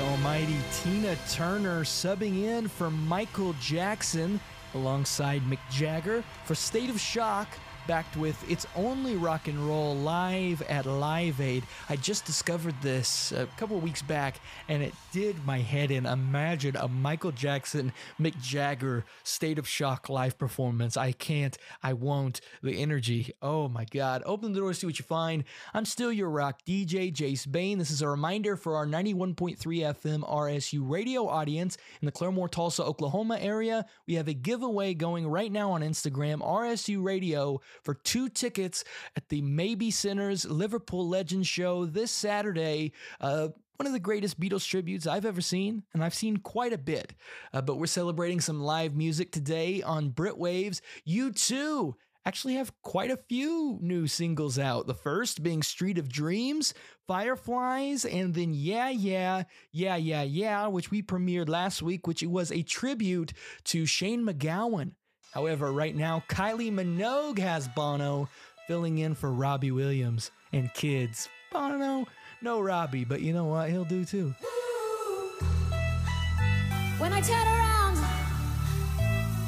almighty Tina Turner subbing in for Michael Jackson alongside Mick Jagger for State of Shock, backed with It's Only Rock and Roll live at Live Aid. I just discovered this a couple weeks back, and it did my head in. Imagine a Michael Jackson, Mick Jagger State of Shock live performance. I can't, I won't. The energy, oh my God. Open the door, see what you find. I'm still your rock DJ, Jace Bain. This is a reminder for our 91.3 FM RSU radio audience in the Claremore, Tulsa, Oklahoma area. We have a giveaway going right now on Instagram, RSU Radio, for 2 tickets at the Maybe Sinners Liverpool Legends show this Saturday. One of the greatest Beatles tributes I've ever seen, and I've seen quite a bit. But we're celebrating some live music today on Britwaves. U2 actually have quite a few new singles out. The first being Street of Dreams, Fireflies, and then Yeah, which we premiered last week, which was a tribute to Shane MacGowan. However, right now, Kylie Minogue has Bono filling in for Robbie Williams and Kids. Bono, no Robbie, but you know what? He'll do too. When I turn around